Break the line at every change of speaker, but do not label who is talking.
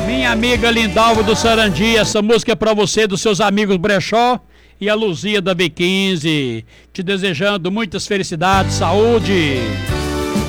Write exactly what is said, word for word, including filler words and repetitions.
Minha amiga Lindalva do Sarandi, essa música é pra você, dos seus amigos Brechó e a Luzia da B quinze. Te desejando muitas felicidades, saúde.